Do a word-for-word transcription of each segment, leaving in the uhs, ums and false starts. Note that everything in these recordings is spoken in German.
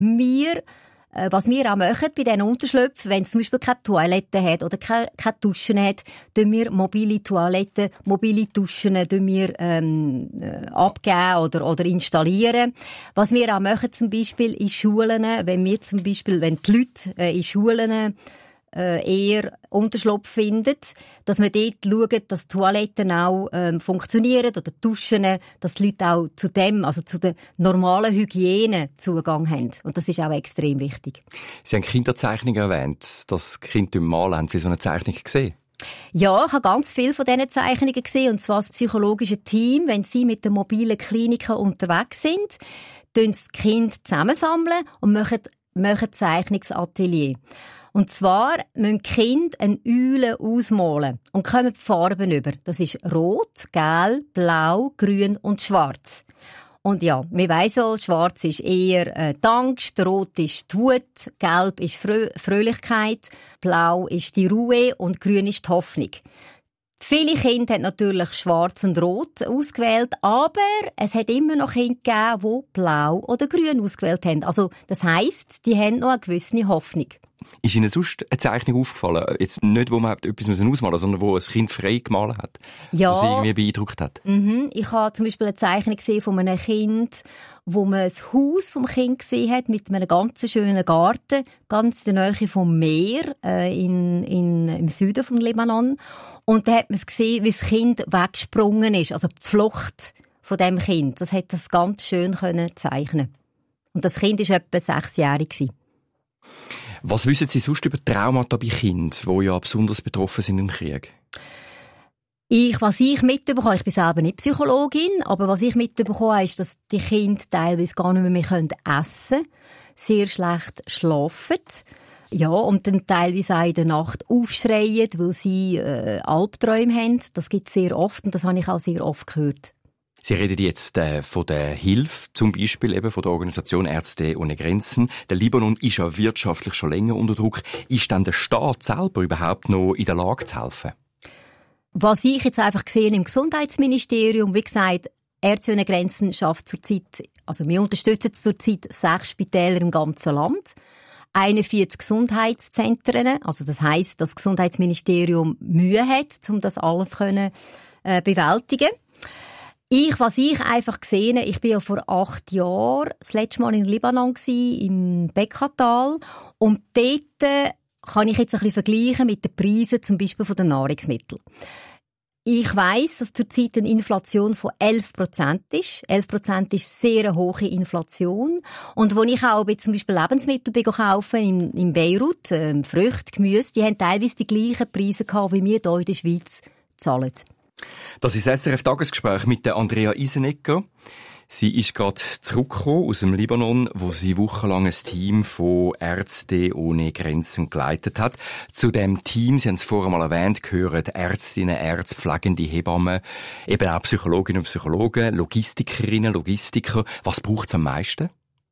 Wir äh, was wir auch machen bei diesen Unterschlüpfen, wenn es zum Beispiel keine Toilette hat oder keine, keine Duschen hat, tun wir mobile Toiletten, mobile Duschen tun wir, ähm, äh, abgeben oder, oder installieren. Was wir auch machen zum Beispiel in Schulen, wenn wir zum Beispiel, wenn die Leute äh, in Schulen äh, eher Unterschlupf finden, dass man dort schaut, dass die Toiletten auch ähm, funktionieren oder Duschen, dass die Leute auch zu dem, also zu der normalen Hygiene Zugang haben. Und das ist auch extrem wichtig. Sie haben Kinderzeichnungen erwähnt, das Kind im Malen. Haben Sie so eine Zeichnung gesehen? Ja, ich habe ganz viele von diesen Zeichnungen gesehen, und zwar das psychologische Team, wenn sie mit den mobilen Kliniken unterwegs sind, tun sie die Kinder zusammensammeln und machen, machen Zeichnungsatelier. Und zwar müssen die Kinder eine Eule ausmalen und kommen die Farben über. Das ist Rot, Gelb, Blau, Grün und Schwarz. Und ja, wir weiss auch, Schwarz ist eher äh, die Angst, Rot ist die Wut, Gelb ist Frö- Fröhlichkeit, Blau ist die Ruhe und Grün ist die Hoffnung. Viele Kinder haben natürlich Schwarz und Rot ausgewählt, aber es hat immer noch Kinder gegeben, die Blau oder Grün ausgewählt haben. Also das heisst, die haben noch eine gewisse Hoffnung. Ist Ihnen sonst eine Zeichnung aufgefallen? Jetzt nicht, wo man etwas ausmalen musste, sondern wo ein Kind frei gemalt hat? Ja. Was Sie irgendwie beeindruckt hat? Mhm. Ich habe zum Beispiel eine Zeichnung gesehen von einem Kind, wo man das Haus vom Kind gesehen hat, mit einem ganz schönen Garten, ganz in der Nähe vom Meer, äh, in, in, im Süden vom Libanon. Und da hat man gesehen, wie das Kind weggesprungen ist, also die Flucht von dem Kind. Das hat das ganz schön können zeichnen. Und das Kind war etwa sechsjährig. Was wissen Sie sonst über Traumata bei Kindern, die ja besonders betroffen sind im Krieg? Ich, was ich mitbekomme, ich bin selber nicht Psychologin, aber was ich mitbekomme, ist, dass die Kinder teilweise gar nicht mehr essen können, sehr schlecht schlafen, ja, und dann teilweise auch in der Nacht aufschreien, weil sie äh, Albträume haben. Das gibt es sehr oft und das habe ich auch sehr oft gehört. Sie reden jetzt äh, von der Hilfe, zum Beispiel eben von der Organisation Ärzte ohne Grenzen. Der Libanon ist ja wirtschaftlich schon länger unter Druck. Ist dann der Staat selber überhaupt noch in der Lage zu helfen? Was ich jetzt einfach gesehen im Gesundheitsministerium, wie gesagt, Ärzte ohne Grenzen schafft zurzeit, also wir unterstützen zurzeit sechs Spitäler im ganzen Land, einundvierzig Gesundheitszentren, also das heisst, dass das Gesundheitsministerium Mühe hat, um das alles können, äh, bewältigen. Ich, was ich einfach gesehen habe, ich bin ja vor acht Jahren das letzte Mal in Libanon gsi, im Bekaa-Tal, und dort äh, kann ich jetzt ein bisschen vergleichen mit den Preisen zum Beispiel von den Nahrungsmitteln. Ich weiss, dass zurzeit eine Inflation von elf Prozent ist. elf Prozent ist sehr eine hohe Inflation. Und wo ich auch zum Beispiel Lebensmittel kaufen in, in Beirut, äh, Früchte, Gemüse, die haben teilweise die gleichen Preise gehabt, wie wir hier in der Schweiz zahlen. Das ist das S R F-Tagesgespräch mit der Andrea Isenegger. Sie ist gerade zurückgekommen aus dem Libanon, wo sie wochenlang ein Team von Ärzte ohne Grenzen geleitet hat. Zu dem Team, Sie haben es vorher mal erwähnt, gehören Ärztinnen, Ärzte, pflegende Hebammen, eben auch Psychologinnen und Psychologen, Logistikerinnen, Logistiker. Was braucht es am meisten?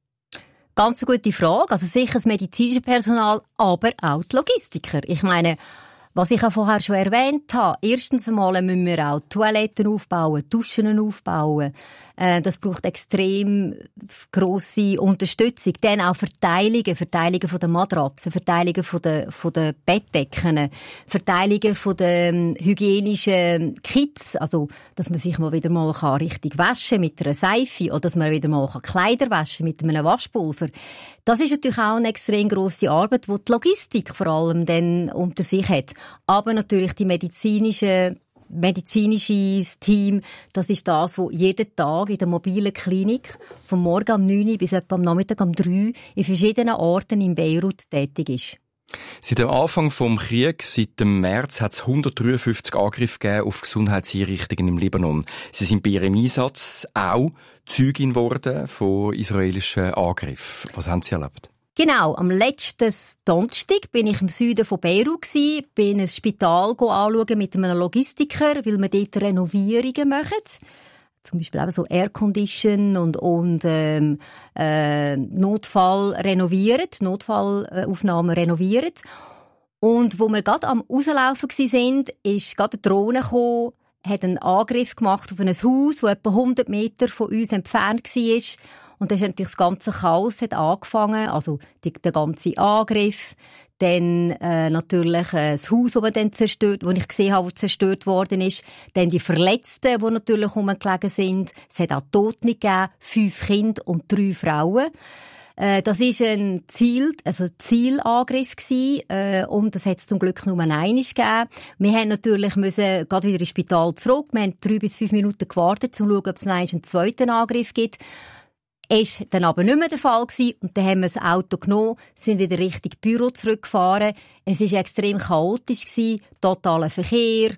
Ganz eine gute Frage. Also sicher das medizinische Personal, aber auch die Logistiker. Ich meine, was ich ja vorher schon erwähnt habe, erstens einmal müssen wir auch Toiletten aufbauen, Duschen aufbauen. Äh, das braucht extrem grosse Unterstützung. Dann auch Verteilungen, Verteilungen von den Matratzen, Verteilungen von den, von den Bettdecken, Verteilungen von den hygienischen Kits, also, dass man sich mal wieder mal richtig waschen kann mit einer Seife oder dass man wieder mal Kleider waschen mit einem Waschpulver. Das ist natürlich auch eine extrem grosse Arbeit, die die Logistik vor allem dann unter sich hat. Aber natürlich die medizinische medizinisches Team, das ist das, wo jeden Tag in der mobilen Klinik vom Morgen um neun Uhr bis etwa am Nachmittag um drei Uhr in verschiedenen Orten in Beirut tätig ist. Seit dem Anfang des Krieges, seit dem März, hat es hundertdreiundfünfzig Angriffe gegeben auf Gesundheitseinrichtungen im Libanon. Sie sind bei ihrem Einsatz auch Zeugin geworden von israelischen Angriffen. Was haben Sie erlebt? Genau, am letzten Donnerstag bin ich im Süden von Beirut gsi, bin ein Spital anschauen mit einem Logistiker, weil wir dort Renovierungen machen. Zum Beispiel eben so Aircondition und, und ähm, äh, Notfall renovieren, Notfallaufnahmen renovieren. Und wo wir gerade am Rauslaufen waren, ist gerade eine Drohne gekommen, hat einen Angriff gemacht auf ein Haus, das etwa hundert Meter von uns entfernt war. Und dann ist natürlich das ganze Chaos hat angefangen, also die, der ganze Angriff, dann äh, natürlich äh, das Haus, das man dann zerstört, wo ich gesehen habe, wo zerstört worden ist, dann die Verletzten, die natürlich rumgelegen sind. Es hat auch Tote gegeben, fünf Kinder und drei Frauen. Äh, das ist ein Ziel, also ein Zielangriff gewesen, äh, und das hat es zum Glück nur einmal gegeben. Wir haben natürlich müssen gerade wieder ins Spital zurück. Wir haben drei bis fünf Minuten gewartet, um zu schauen, ob es noch einen zweiten Angriff gibt. Ist dann aber nicht mehr der Fall gewesen. Und dann haben wir das Auto genommen, sind wieder Richtung Büro zurückgefahren. Es war extrem chaotisch gewesen, totaler Verkehr,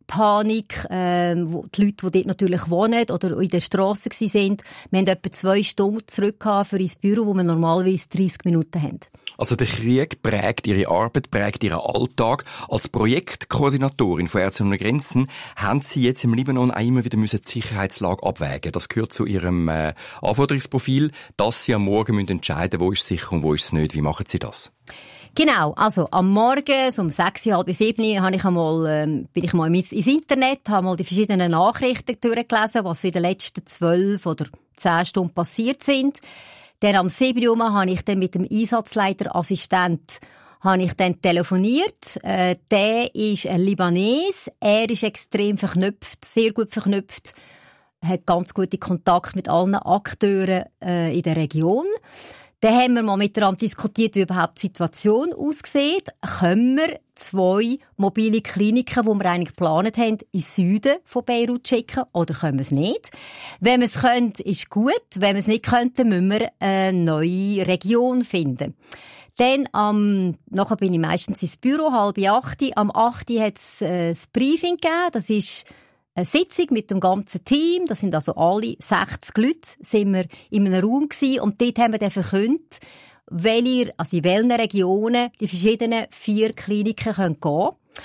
Panik, äh, wo die Leute, die dort natürlich wohnen oder in der Strasse sind. Wir haben etwa zwei Stunden zurück für ins Büro, wo wir normalerweise dreißig Minuten haben. Also der Krieg prägt Ihre Arbeit, prägt Ihren Alltag. Als Projektkoordinatorin von Ärzte ohne Grenzen haben Sie jetzt im Libanon auch immer wieder die Sicherheitslage abwägen. Das gehört zu Ihrem äh, Anforderungsprofil, dass Sie am Morgen müssen entscheiden, wo ist es sicher und wo ist es nicht. Wie machen Sie das? Genau, also am Morgen, so um sechs, halb sieben, habe ich einmal, ähm, bin ich mal ins Internet, habe mal die verschiedenen Nachrichten durchgelesen, was in den letzten zwölf oder zehn Stunden passiert sind. Dann am sieben Uhr habe ich dann mit dem Einsatzleiterassistent habe ich dann telefoniert. Äh, der ist ein Libanes. Er ist extrem verknüpft, sehr gut verknüpft, hat ganz gute Kontakt mit allen Akteuren äh, in der Region. Dann haben wir mal miteinander diskutiert, wie überhaupt die Situation aussieht. Können wir zwei mobile Kliniken, die wir eigentlich geplant haben, in den Süden von Beirut schicken, oder können wir es nicht? Wenn wir es können, ist gut. Wenn wir es nicht könnten, müssen wir eine neue Region finden. Dann, am, nachher bin ich meistens ins Büro, halb acht. Am acht hat es äh, das Briefing gegeben. Das ist eine Sitzung mit dem ganzen Team, das sind also alle sechzig Leute, sind wir in einem Raum gewesen, und dort haben wir dann verkündet, welche, also in welchen Regionen die verschiedenen vier Kliniken gehen können.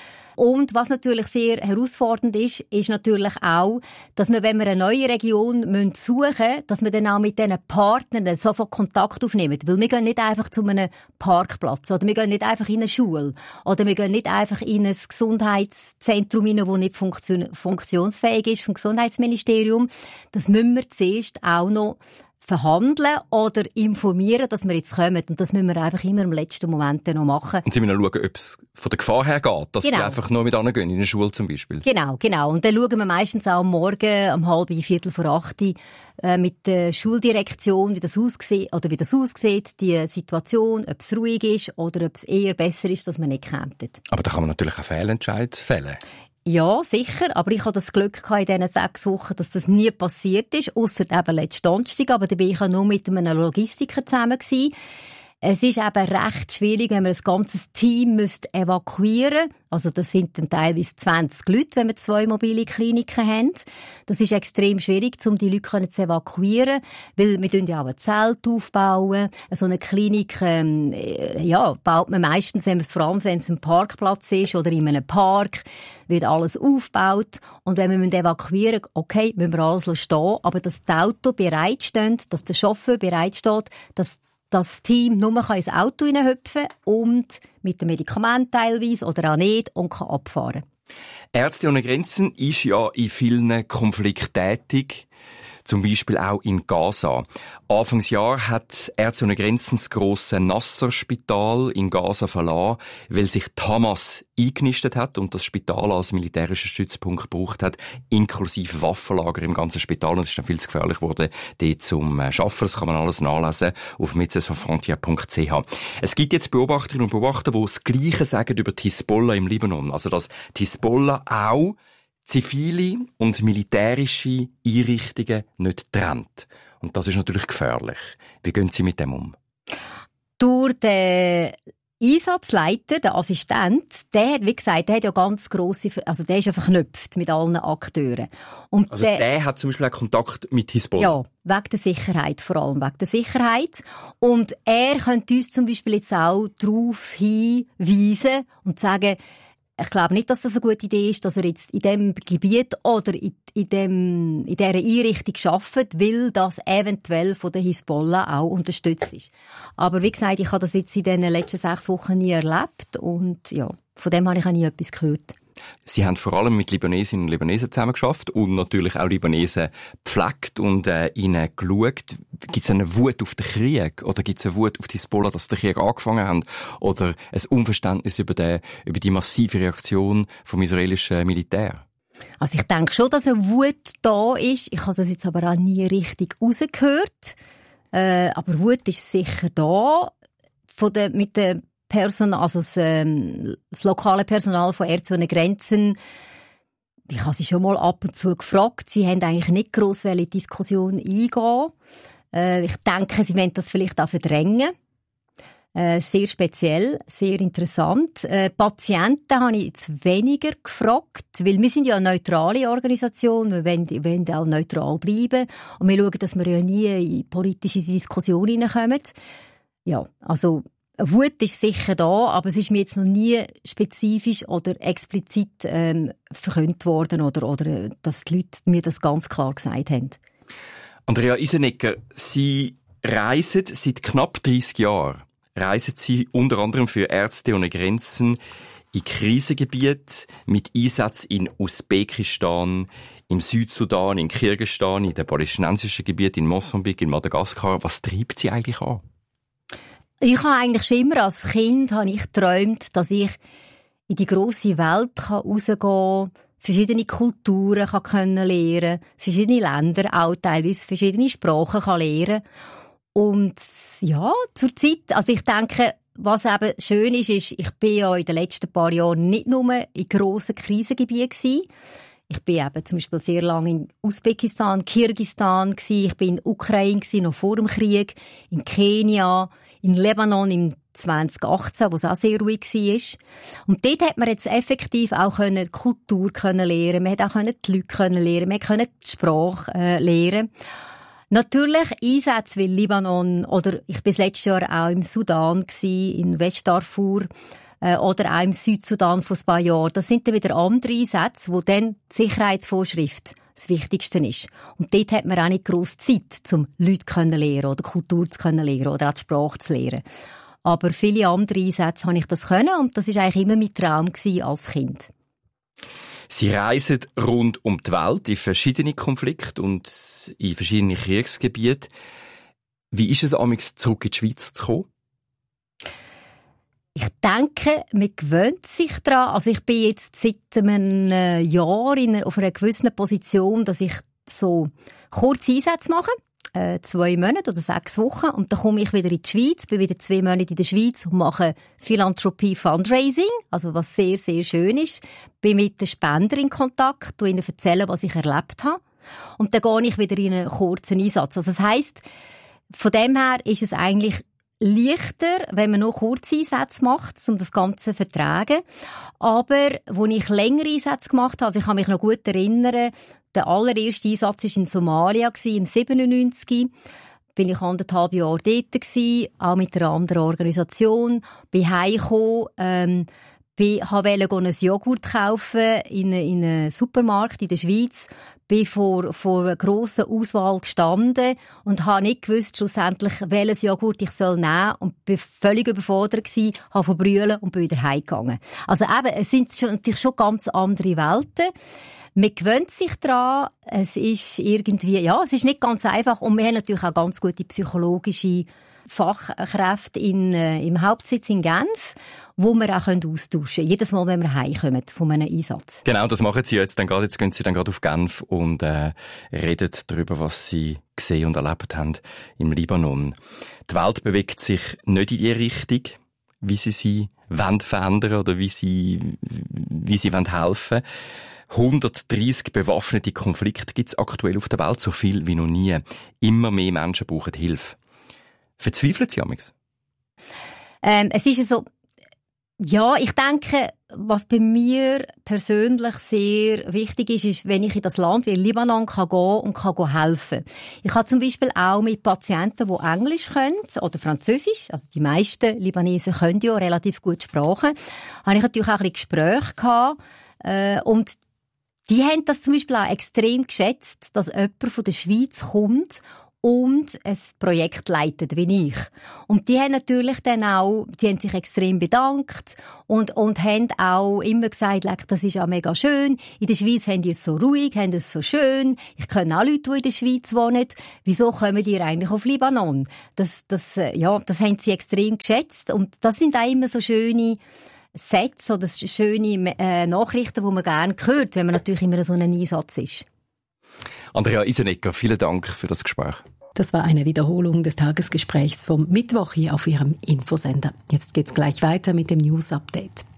Und was natürlich sehr herausfordernd ist, ist natürlich auch, dass wir, wenn wir eine neue Region suchen müssen, dass wir dann auch mit diesen Partnern sofort Kontakt aufnehmen. Weil wir gehen nicht einfach zu einem Parkplatz, oder wir gehen nicht einfach in eine Schule, oder wir gehen nicht einfach in ein Gesundheitszentrum hinein, das nicht funktion- funktionsfähig ist vom Gesundheitsministerium. Das müssen wir zuerst auch noch verhandeln oder informieren, dass wir jetzt kommen. Und das müssen wir einfach immer im letzten Moment noch machen. Und Sie müssen schauen, ob es von der Gefahr her geht, dass genau. Sie einfach nur mit angehen, in der Schule zum Beispiel. Genau, genau. Und dann schauen wir meistens auch am Morgen, um halb, viertel vor acht, äh, mit der Schuldirektion, wie das aussieht, oder wie das aussieht, die Situation, ob es ruhig ist oder ob es eher besser ist, dass man nicht kämpft. Aber da kann man natürlich auch Fehlentscheid fällen. Ja, sicher. Aber ich hatte das Glück in diesen sechs Wochen, dass das nie passiert ist, ausser eben letzten Donnerstag. Aber da war ich auch nur mit einem Logistiker zusammen gewesen. Es ist eben recht schwierig, wenn man ein ganzes Team evakuieren müsste. Also das sind dann teilweise zwanzig Leute, wenn wir zwei mobile Kliniken haben. Das ist extrem schwierig, um die Leute zu evakuieren, weil wir ja auch ein Zelt aufbauen. So eine Klinik ähm, ja, baut man meistens, wenn es, vor allem wenn es ein Parkplatz ist oder in einem Park, wird alles aufgebaut. Und wenn wir evakuieren müssen, okay, müssen wir alles stehen, aber dass das Auto bereitsteht, dass der Chauffeur bereitsteht, dass das Team nur ins Auto hineinhüpfen und mit dem Medikament teilweise oder auch nicht und kann abfahren. Ärzte ohne Grenzen ist ja in vielen Konflikten tätig. Zum Beispiel auch in Gaza. Anfangsjahr hat Ärzte ohne Grenzen das grosse Nasser-Spital in Gaza verlassen, weil sich die Hamas eingenistet hat und das Spital als militärischer Stützpunkt gebraucht hat, inklusive Waffenlager im ganzen Spital. Und es ist dann viel zu gefährlich geworden, dort zum Arbeiten. Das kann man alles nachlesen auf mitzes von frontier punkt c h. Es gibt jetzt Beobachterinnen und Beobachter, die das Gleiche sagen über die Hisbollah im Libanon. Also, dass die Hisbollah auch zivile und militärische Einrichtungen nicht trennt. Und das ist natürlich gefährlich. Wie gehen Sie mit dem um? Durch den Einsatzleiter, der Assistent, der hat, wie gesagt, der hat ja ganz grosse, also der ist ja verknüpft mit allen Akteuren. Und also der, der hat zum Beispiel auch Kontakt mit Hisbollah? Ja, wegen der Sicherheit, vor allem wegen der Sicherheit. Und er könnte uns zum Beispiel jetzt auch darauf hinweisen und sagen, ich glaube nicht, dass das eine gute Idee ist, dass er jetzt in diesem Gebiet oder in, in, dem, in dieser Einrichtung arbeitet, weil das eventuell von der Hisbollah auch unterstützt ist. Aber wie gesagt, ich habe das jetzt in den letzten sechs Wochen nie erlebt und ja, von dem habe ich auch nie etwas gehört. Sie haben vor allem mit Libanesinnen und Libanesen zusammengearbeitet und natürlich auch Libanesen gepflegt und äh, ihnen geschaut. Gibt es eine Wut auf den Krieg oder gibt es eine Wut auf die Hisbollah, dass der Krieg angefangen hat oder ein Unverständnis über, den, über die massive Reaktion vom israelischen Militär? Also ich denke schon, dass eine Wut da ist. Ich habe das jetzt aber auch nie richtig rausgehört. Äh, aber Wut ist sicher da. Von der, mit dem Personal, also das, ähm, das lokale Personal von Ärzte ohne Grenzen. Ich habe sie schon mal ab und zu gefragt. Sie haben eigentlich nicht gross in die Diskussion eingehen. Äh, ich denke, sie wollen das vielleicht auch verdrängen. Äh, sehr speziell, sehr interessant. Äh, Patienten habe ich jetzt weniger gefragt, weil wir sind ja eine neutrale Organisation, wir wollen, wir wollen auch neutral bleiben und wir schauen, dass wir ja nie in politische Diskussionen hineinkommen. Ja, also Wut ist sicher da, aber es ist mir jetzt noch nie spezifisch oder explizit ähm, verkündet worden oder, oder dass die Leute mir das ganz klar gesagt haben. Andrea Isenegger, Sie reisen seit knapp dreissig Jahren. Reisen Sie unter anderem für Ärzte ohne Grenzen in Krisengebiete mit Einsatz in Usbekistan, im Südsudan, in Kirgisistan, in den palästinensischen Gebieten, in Mosambik, in Madagaskar. Was treibt Sie eigentlich an? Ich habe eigentlich schon immer als Kind habe ich geträumt, dass ich in die grosse Welt rausgehen kann, verschiedene Kulturen kann können lernen, verschiedene Länder, auch teilweise verschiedene Sprachen kann lernen. Und ja, zur Zeit, also ich denke, was eben schön ist, ist, ich bin ja in den letzten paar Jahren nicht nur in grossen Krisengebieten gewesen. Ich bin eben zum Beispiel sehr lange in Usbekistan, Kirgisistan gewesen. Ich bin in Ukraine gewesen, noch vor dem Krieg, in Kenia, in Libanon im zwanzig achtzehn, wo es auch sehr ruhig war. Und dort hat man jetzt effektiv auch die Kultur lernen, man hat auch die Leute lernen, man konnte die Sprache äh, lernen. Natürlich Einsätze wie Libanon oder ich bin letztes Jahr auch im Sudan gewesen, in Westdarfur äh, oder auch im Südsudan vor ein paar Jahren. Das sind dann wieder andere Einsätze, wo dann die Sicherheitsvorschrift das Wichtigste ist. Und dort hat man auch nicht grosse Zeit, um Leute zu lernen oder Kultur zu lernen oder auch die Sprache zu lernen. Aber viele andere Einsätze habe ich das können und das war eigentlich immer mein Traum als Kind. Sie reisen rund um die Welt in verschiedene Konflikte und in verschiedene Kriegsgebiete. Wie ist es, amigs zurück in die Schweiz zu kommen? Ich denke, man gewöhnt sich daran. Also ich bin jetzt seit einem Jahr in einer, auf einer gewissen Position, dass ich so kurze Einsätze mache. Äh, zwei Monate oder sechs Wochen. Und dann komme ich wieder in die Schweiz, bin wieder zwei Monate in der Schweiz und mache Philanthropie Fundraising, also was sehr, sehr schön ist. Bin mit den Spendern in Kontakt, tu ihnen erzählen, was ich erlebt habe. Und dann gehe ich wieder in einen kurzen Einsatz. Also das heisst, von dem her ist es eigentlich leichter, wenn man nur kurze Einsätze macht, um das Ganze zu vertragen. Aber, als ich längere Einsätze gemacht habe, also ich kann mich noch gut erinnern, der allererste Einsatz war in Somalia, im siebenundneunzig. Bin ich anderthalb Jahre dort gewesen, auch mit einer anderen Organisation. Bin heimgekommen, ähm, wollte ein Joghurt kaufen in, in einem Supermarkt in der Schweiz. Bin vor, vor einer grossen Auswahl gestanden und habe nicht gewusst, schlussendlich, welches Joghurt ich soll nehmen soll. Und bin völlig überfordert gewesen, habe verbrüllt und bin wieder heimgegangen. Also eben, es sind schon, natürlich schon ganz andere Welten. Man gewöhnt sich daran. Es ist irgendwie, ja, es ist nicht ganz einfach. Und wir haben natürlich auch ganz gute psychologische Fachkräfte in, äh, im Hauptsitz in Genf, wo wir auch austauschen können. Jedes Mal, wenn wir heimkommen von einem Einsatz. Genau, das machen Sie jetzt. Dann gerade, jetzt gehen Sie dann gerade auf Genf und äh, reden darüber, was Sie gesehen und erlebt haben im Libanon. Die Welt bewegt sich nicht in die Richtung, wie Sie sie wollen verändern oder wie Sie, wie Sie wollen helfen. hundertdreissig bewaffnete Konflikte gibt es aktuell auf der Welt, so viel wie noch nie. Immer mehr Menschen brauchen Hilfe. Verzweifeln Sie amigs? Ähm, es ist so, ja, ich denke, was bei mir persönlich sehr wichtig ist, ist, wenn ich in das Land wie Libanon kann gehen und kann helfen. Ich habe zum Beispiel auch mit Patienten, die Englisch können oder Französisch, also die meisten Libanesen können ja relativ gut Sprachen, habe ich natürlich auch ein bisschen Gespräche gehabt, äh, und die haben das zum Beispiel auch extrem geschätzt, dass jemand von der Schweiz kommt und ein Projekt leitet wie ich. Und die haben natürlich dann auch, die haben sich extrem bedankt und, und haben auch immer gesagt, das ist ja mega schön. In der Schweiz haben die es so ruhig, haben es so schön. Ich kenne auch Leute, die in der Schweiz wohnen. Wieso kommen die eigentlich auf Libanon? Das, das, ja, das haben sie extrem geschätzt. Und das sind auch immer so schöne Sätze oder schöne äh, Nachrichten, die man gerne hört, wenn man natürlich immer so einen Einsatz ist. Andrea Isenegger, vielen Dank für das Gespräch. Das war eine Wiederholung des Tagesgesprächs vom Mittwoch hier auf Ihrem Infosender. Jetzt geht's gleich weiter mit dem News Update.